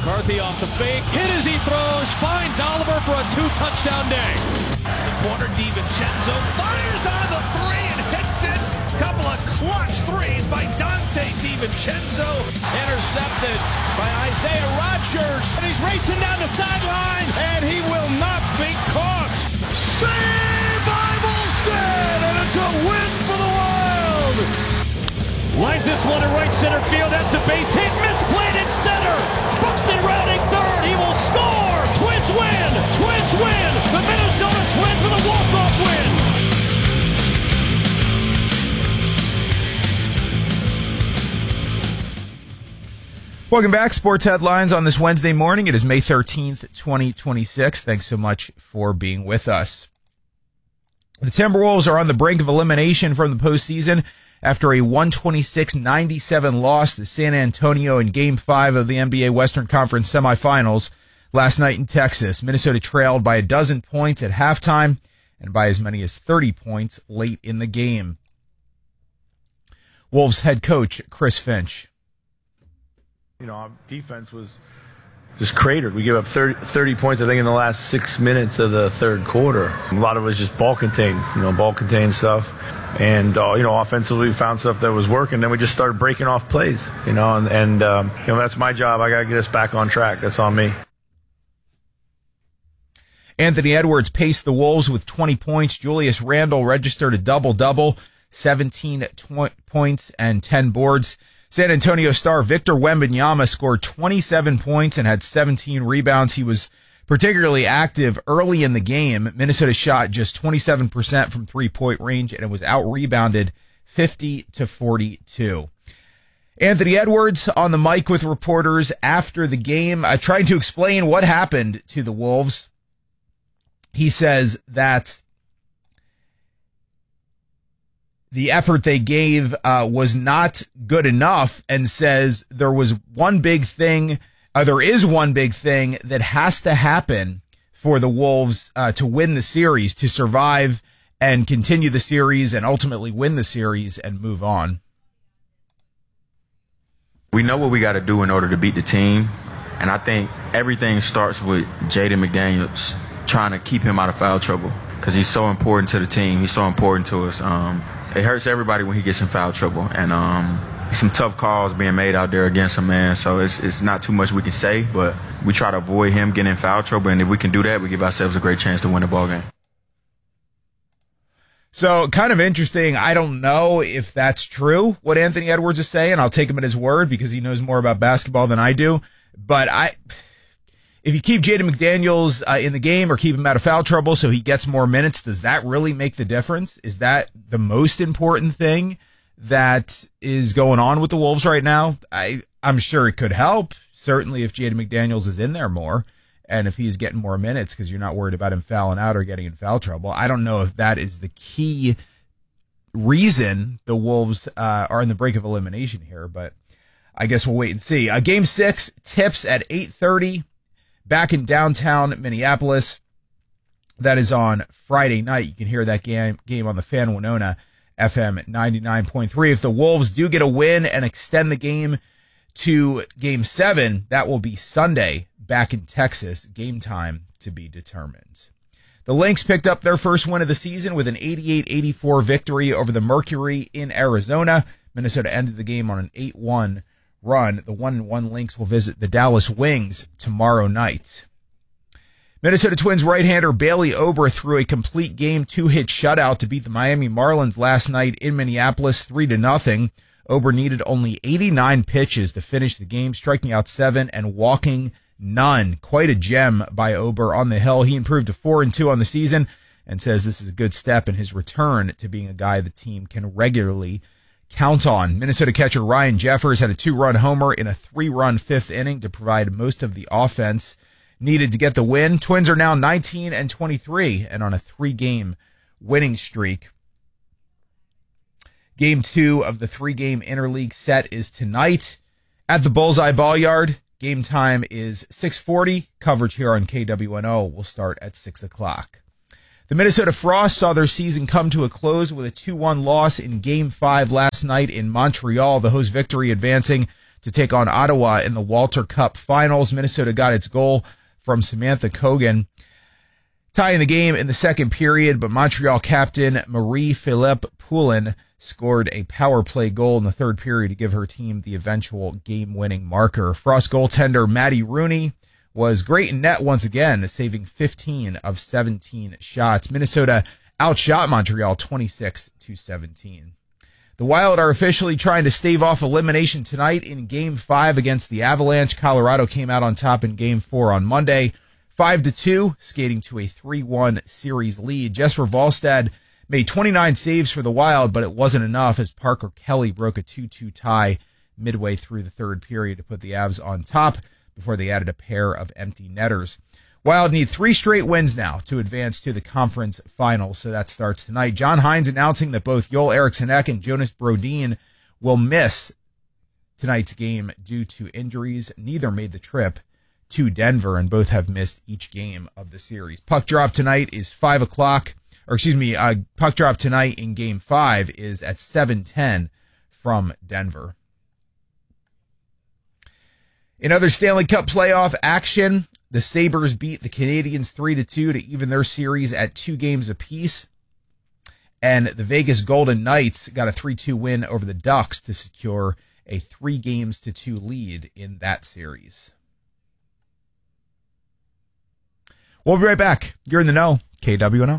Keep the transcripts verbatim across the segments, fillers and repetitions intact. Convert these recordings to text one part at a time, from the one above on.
McCarthy off the fake, hit as he throws, finds Oliver for a two-touchdown day. The corner, DiVincenzo fires on the three and hits it. Couple of clutch threes by Dante DiVincenzo. Intercepted by Isaiah Rodgers. And he's racing down the sideline, and he will not be caught. Saved by Volstead, and it's a win for the Wild. Lines this one to right center field. That's a base hit. Misplayed in center. Buxton rounding third. He will score. Twins win. Twins win. The Minnesota Twins with a walk-off win. Welcome back. Sports Headlines on this Wednesday morning. It is May thirteenth, twenty twenty-six. Thanks so much for being with us. The Timberwolves are on the brink of elimination from the postseason after a one twenty-six ninety-seven loss to San Antonio in Game five of the N B A Western Conference semifinals last night in Texas. Minnesota trailed by a dozen points at halftime and by as many as thirty points late in the game. Wolves head coach Chris Finch. You know, our defense was just cratered. We gave up thirty, thirty points, I think, in the last six minutes of the third quarter. A lot of it was just ball contained, you know, ball contained stuff. And, uh, you know, offensively we found stuff that was working. Then we just started breaking off plays, you know, and, and um, you know, that's my job. I got to get us back on track. That's on me. Anthony Edwards paced the Wolves with twenty points. Julius Randle registered a double-double, seventeen tw- points and ten boards. San Antonio star Victor Wembanyama scored twenty-seven points and had seventeen rebounds. He was particularly active early in the game. Minnesota shot just twenty-seven percent from three-point range, and it was out-rebounded fifty to forty-two. Anthony Edwards on the mic with reporters after the game, uh, trying to explain what happened to the Wolves. He says that the effort they gave uh, was not good enough, and says there was one big thing, uh, there is one big thing that has to happen for the Wolves uh, to win the series, to survive and continue the series and ultimately win the series and move on. We know what we got to do in order to beat the team, and I think everything starts with Jaden McDaniels trying to keep him out of foul trouble because he's so important to the team. He's so important to us. Um, It hurts everybody when he gets in foul trouble, and um, some tough calls being made out there against him, man. So it's it's not too much we can say, but we try to avoid him getting in foul trouble, and if we can do that, we give ourselves a great chance to win the ball game. So kind of interesting. I don't know if that's true, what Anthony Edwards is saying. I'll take him at his word because he knows more about basketball than I do. But I, if you keep Jaden McDaniels uh, in the game or keep him out of foul trouble so he gets more minutes, does that really make the difference? Is that the most important thing that is going on with the Wolves right now? I, I'm sure it could help, certainly if Jaden McDaniels is in there more and if he's getting more minutes because you're not worried about him fouling out or getting in foul trouble. I don't know if that is the key reason the Wolves uh, are in the brink of elimination here, but I guess we'll wait and see. Uh, game six tips at eight thirty. Back in downtown Minneapolis. That is on Friday night. You can hear that game game on the Fan Winona F M ninety-nine point three. If the Wolves do get a win and extend the game to game seven, that will be Sunday back in Texas. Game time to be determined. The Lynx picked up their first win of the season with an eighty-eight eighty-four victory over the Mercury in Arizona. Minnesota ended the game on an eight one run. The one and one Lynx will visit the Dallas Wings tomorrow night. Minnesota Twins right-hander Bailey Ober threw a complete game two-hit shutout to beat the Miami Marlins last night in Minneapolis three to nothing. Ober needed only eighty-nine pitches to finish the game, striking out seven and walking none. Quite a gem by Ober on the hill. He improved to four and two on the season and says this is a good step in his return to being a guy the team can regularly count on. Minnesota catcher Ryan Jeffers had a two-run homer in a three-run fifth inning to provide most of the offense needed to get the win. Twins are now nineteen and twenty-three and on a three-game winning streak. Game two of the three-game interleague set is tonight at the Bullseye Ball Yard. Game time is six forty. Coverage here on K W N O will start at six o'clock. The Minnesota Frost saw their season come to a close with a two one loss in Game five last night in Montreal. The host victory advancing to take on Ottawa in the Walter Cup Finals. Minnesota got its goal from Samantha Cogan, tying the game in the second period, but Montreal captain Marie-Philippe Poulin scored a power play goal in the third period to give her team the eventual game-winning marker. Frost goaltender Maddie Rooney was great in net once again, saving fifteen of seventeen shots. Minnesota outshot Montreal twenty-six to seventeen. The Wild are officially trying to stave off elimination tonight in Game five against the Avalanche. Colorado came out on top in Game four on Monday, five to two, skating to a three one series lead. Jesper Wallstad made twenty-nine saves for the Wild, but it wasn't enough as Parker Kelly broke a two two tie midway through the third period to put the Avs on top before they added a pair of empty netters. Wild need three straight wins now to advance to the conference finals, so that starts tonight. John Hines announcing that both Joel Eriksson Ek and Jonas Brodin will miss tonight's game due to injuries. Neither made the trip to Denver, and both have missed each game of the series. Puck drop tonight is five o'clock, or excuse me, uh, puck drop tonight in Game five is at seven ten from Denver. In other Stanley Cup playoff action, the Sabres beat the Canadiens three to two to even their series at two games apiece. And the Vegas Golden Knights got a three two win over the Ducks to secure a three games to two lead in that series. We'll be right back. You're in the know, K W N O.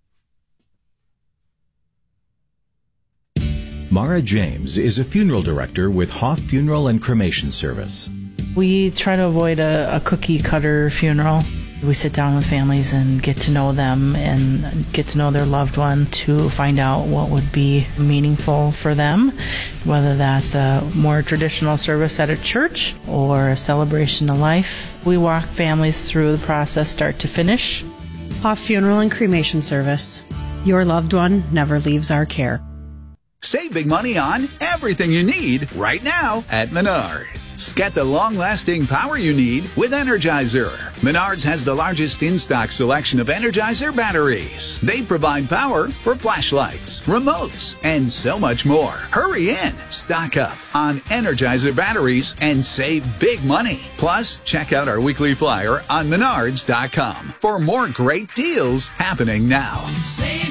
Mara James is a funeral director with Hoff Funeral and Cremation Service. We try to avoid a, a cookie-cutter funeral. We sit down with families and get to know them and get to know their loved one to find out what would be meaningful for them, whether that's a more traditional service at a church or a celebration of life. We walk families through the process start to finish. Hoff Funeral and Cremation Service. Your loved one never leaves our care. Save big money on everything you need right now at Menards. Get the long-lasting power you need with Energizer. Menards has the largest in-stock selection of Energizer batteries. They provide power for flashlights, remotes, and so much more. Hurry in, stock up on Energizer batteries and save big money. Plus, check out our weekly flyer on menards dot com for more great deals happening now. Save